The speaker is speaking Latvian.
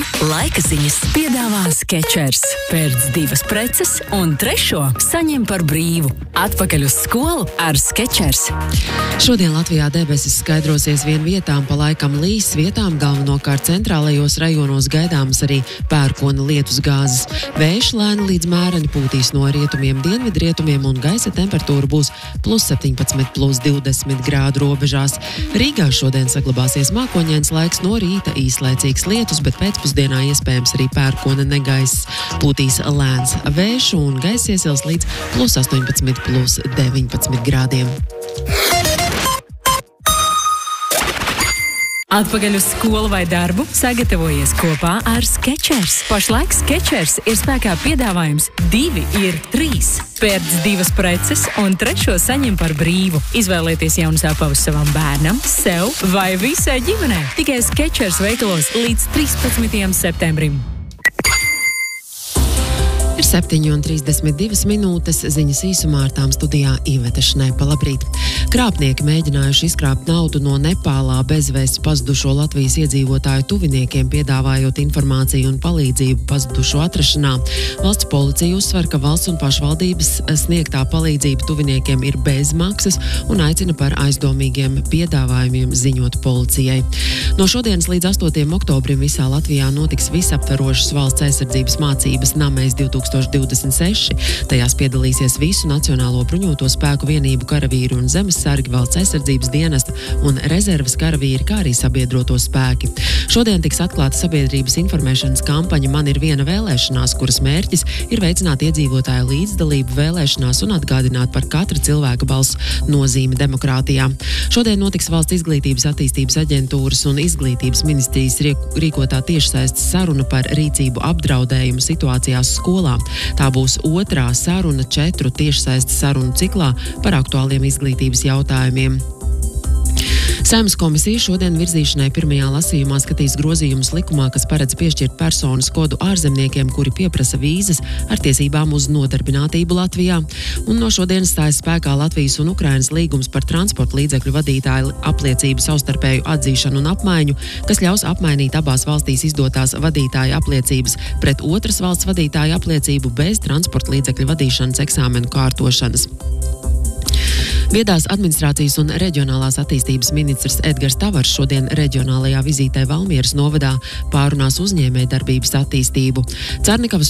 Laika ziņas piedāvā Skechers. Pērc 2 preces un 3. saņem par brīvu. Atpakaļ uz skolu ar Skechers. Šodien Latvijā debesis skaidrosies vien vietām, pa laikam līs vietām, galvenokārt centrālajos rajonos gaidāmas arī pērkona lietus gāzes. Vējš lēni līdz mēreni pūtīs no rietumiem, dienvidrietumiem un gaisa temperatūra būs +17, +20 grādu robežās. Rīgā šodien saglabāsies mākoņains laiks, no rīta īslaicīgs lietus, bet pēcpusdienā iespējams arī pērkona negaiss. Pūtīs lēns vējš un gaiss iesils līdz +18, +19 grādiem. Atpakaļ uz skolu vai darbu sagatavojies kopā ar Skechers. Pašlaik Skechers ir spēkā piedāvājums 2 ir 3. Pērc 2 preces un 3. saņem par brīvu. Izvēlieties jaunas apavus savam bērnam, sev vai visai ģimenei. Tikai Skechers veikalos līdz 13. septembrim. Ir 7:32 minūtes, ziņas īsumā ar tām studijā Iveta Šnēpa. Labrīt! Krāpnieki mēģinājuši izkrāpt naudu no Nepālā bezvēsts pazudušo Latvijas iedzīvotāju tuviniekiem, piedāvājot informāciju un palīdzību pazudušo atrašanā. Valsts policija uzsver, ka valsts un pašvaldības sniegtā palīdzība tuviniekiem ir bez maksas un aicina par aizdomīgiem piedāvājumiem ziņot policijai. No šodienas līdz 8. oktobrim visā Latvijā notiks visaptverošas valsts aizsardzības mācības Namēs 2026. Tajās piedalīsies visu Nacionālo bruņoto spēku vienību karavīri un zemessargi, valsts aizsardzības dienesta un rezerves karavīri, kā arī sabiedroto spēki. Šodien tiks atklāta sabiedrības informēšanas kampaņa Man ir viena vēlēšanās, kuras mērķis ir veicināt iedzīvotāju līdzdalību vēlēšanās un atgādināt par katra cilvēka balss nozīmi demokrātijā. Šodien notiks Valsts izglītības attīstības aģentūras un izglītības ministrijas rīkotā tiešsaistes saruna par rīcību apdraudējumu situācijās skolā. Tā būs 2. saruna 4 tiešsaistes sarunu ciklā par aktuāliem izglītības jautājumiem. Saeimas komisija šodien virzīšanai pirmajā lasījumā skatīs grozījumus likumā, kas paredz piešķirt personas kodu ārzemniekiem, kuri pieprasa vīzas ar tiesībām uz nodarbinātību Latvijā. Un no šodienas stājas spēkā Latvijas un Ukrainas līgums par transporta līdzekļu vadītāju apliecību savstarpēju atzīšanu un apmaiņu, kas ļaus apmainīt abās valstīs izdotās vadītāja apliecības pret otras valsts vadītāja apliecību bez transporta līdzekļu vadīšanas eksāmenu kārtošanas. Viedās administrācijas un reģionālās attīstības ministrs Edgars Tavars šodien reģionālajā vizītē Valmieras novadā pārunās uzņēmējdarbības attīstību. Cernikavas